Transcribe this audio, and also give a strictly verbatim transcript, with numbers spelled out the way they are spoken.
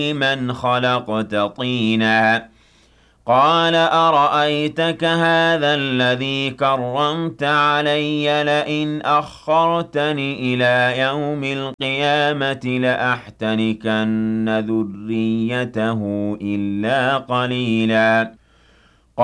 مَنْ خَلَقْتَ طِينًا قَالَ أَرَأَيْتَكَ هَٰذَا الَّذِي كَرَّمْتَ عَلَيَّ لَئِنْ أَخَّرْتَنِ إِلَىٰ يَوْمِ الْقِيَامَةِ لَأَحْتَنِكَنَّ ذُرِّيَّتَهُ إِلَّا قَلِيلًا